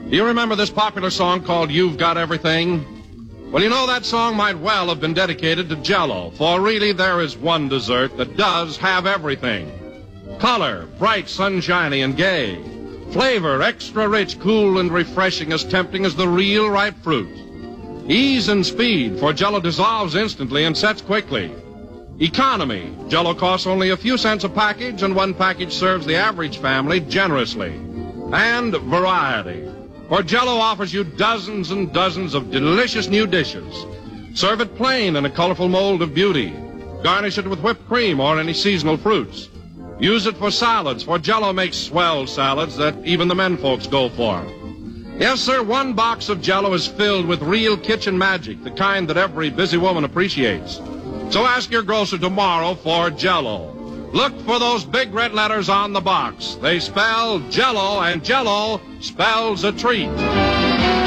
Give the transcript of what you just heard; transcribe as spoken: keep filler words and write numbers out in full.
Do you remember this popular song called You've Got Everything? Well, you know, that song might well have been dedicated to Jell-O, for really there is one dessert that does have everything. Color, bright, sunshiny, and gay. Flavor, extra rich, cool, and refreshing, as tempting as the real ripe fruit. Ease and speed, for Jell-O dissolves instantly and sets quickly. Economy, Jell-O costs only a few cents a package, and one package serves the average family generously. And variety, for Jell-O offers you dozens and dozens of delicious new dishes. Serve it plain in a colorful mold of beauty. Garnish it with whipped cream or any seasonal fruits. Use it for salads, for Jell-O makes swell salads that even the men folks go for. Yes, sir, one box of Jell-O is filled with real kitchen magic, the kind that every busy woman appreciates. So ask your grocer tomorrow for Jell-O. Look for those big red letters on the box. They spell Jell-O, and Jell-O spells a treat.